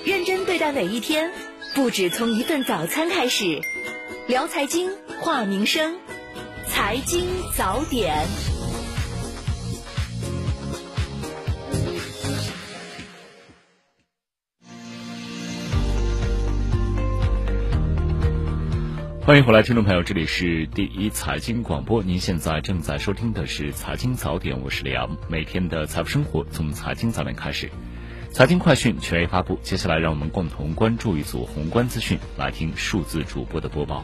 认真对待每一天，不止从一份早餐开始。聊财经，话民生，财经早点。 欢迎回来，听众朋友，这里是第一财经广播，您现在正在收听的是财经早点，我是李阳。每天的财富生活从财经早点开始，财经快讯权威发布。接下来让我们共同关注一组宏观资讯，来听数字主播的播报。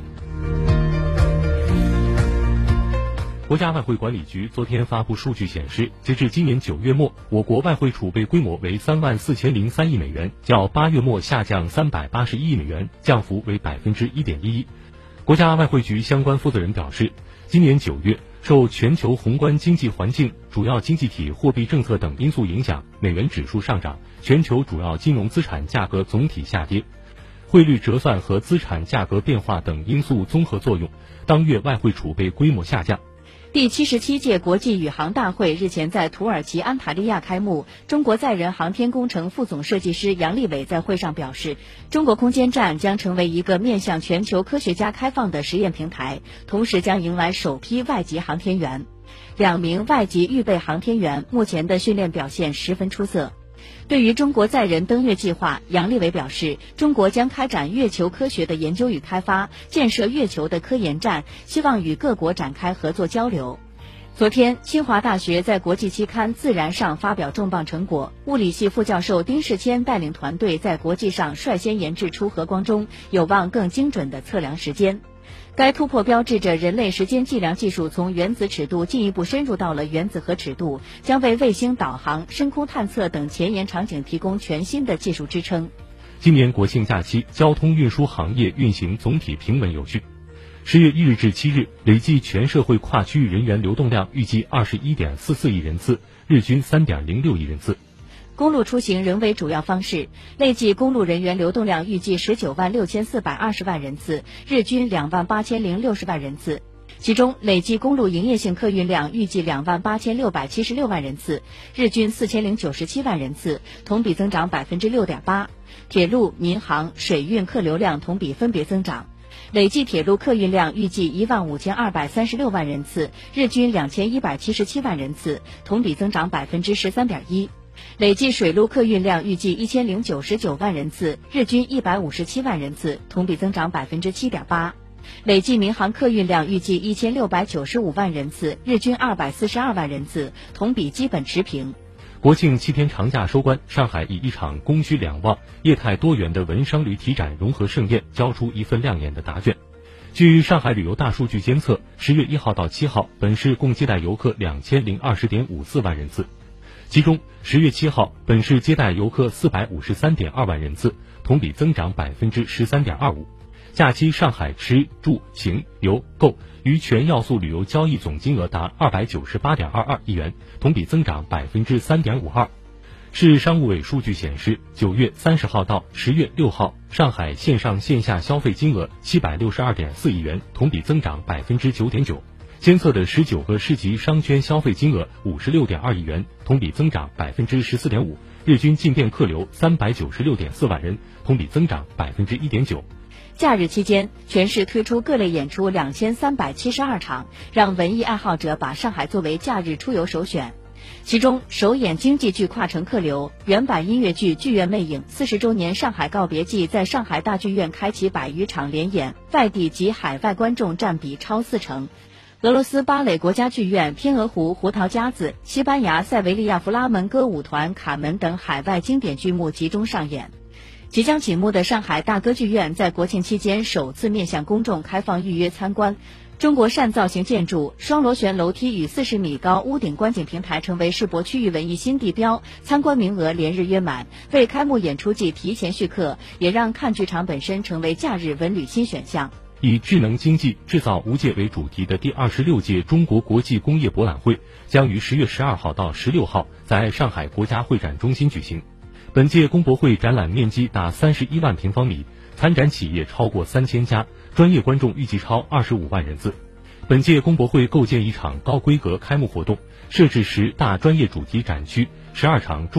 国家外汇管理局昨天发布数据显示，截至今年9月末，我国外汇储备规模为34003亿美元，较8月末下降381亿美元，降幅为1.11%。国家外汇局相关负责人表示，今年9月，受全球宏观经济环境、主要经济体货币政策等因素影响，美元指数上涨，全球主要金融资产价格总体下跌，汇率折算和资产价格变化等因素综合作用，当月外汇储备规模下降。 第77届国际宇航大会日前在土耳其安塔利亚开幕，中国载人航天工程副总设计师杨利伟在会上表示，中国空间站将成为一个面向全球科学家开放的实验平台，同时将迎来首批外籍航天员。2名外籍预备航天员目前的训练表现十分出色。对于中国载人登月计划，杨利伟表示，中国将开展月球科学的研究与开发，建设月球的科研站，希望与各国展开合作交流。昨天，清华大学在国际期刊《自然》上发表重磅成果，物理系副教授丁世谦带领团队在国际上率先研制出核光中有望更精准地测量时间。该突破标志着人类时间计量技术从原子尺度进一步深入到了原子核尺度，将为卫星导航、深空探测等前沿场景提供全新的技术支撑。 今年国庆假期，交通运输行业运行总体平稳有序。10月1日至7日，累计全社会跨区域人员流动量预计21.44亿人次，日均3.06亿人次。 公路出行仍为主要方式，累计公路人员流动量预计196420万人次，日均28060万人次。其中，累计公路营业性客运量预计28676万人次，日均4097万人次，同比增长6.8%。铁路、民航、水运客流量同比分别增长。累计铁路客运量预计15236万人次，日均2177万人次，同比增长13.1%。累计水路客运量预计1099万人次，日均157万人次，同比增长7.8%。累计民航客运量预计1695万人次，日均242万人次，同比基本持平。 国庆7天长假收官，上海以一场供需两旺、业态多元的文商旅体展融合盛宴交出一份亮眼的答卷。据上海旅游大数据监测，10月1号到7号，本市共接待游客2020.54万人次。其中10月7号，本市接待游客453.2万人次，同比增长13.25%。假期上海吃住行游购于全要素旅游交易总金额达298.22亿元，同比增长3.52%。市商务委数据显示，9月30号到10月6号，上海线上线下消费金额762.4亿元，同比增长9.9%。监测的19个市级商圈消费金额56.2亿元，同比增长14.5%，日均进店客流396.4万人，同比增长1.9%。 假日期间，全市推出各类演出2372场，让文艺爱好者把上海作为假日出游首选。其中，首演京剧剧跨城客流，原版音乐剧《剧院魅影》40周年上海告别季在上海大剧院开启100余场联演，外地及海外观众占比超40%。俄罗斯芭蕾国家剧院、天鹅湖、胡桃夹子、西班牙塞维利亚弗拉门歌舞团、卡门等海外经典剧目集中上演。即将启幕的上海大歌剧院在国庆期间首次面向公众开放预约参观。中国扇造型建筑、双螺旋楼梯与40米高屋顶观景平台成为世博区域文艺新地标，参观名额连日约满，为开幕演出季提前续客，也让看剧场本身成为假日文旅新选项。 以智能经济、制造无界为主题的第26届中国国际工业博览会将于10月12号到16号在上海国家会展中心举行。本届工博会展览面积达31万平方米，参展企业超过3000家，专业观众预计超25万人次。本届工博会构建一场高规格开幕活动，设置10大专业主题展区，12场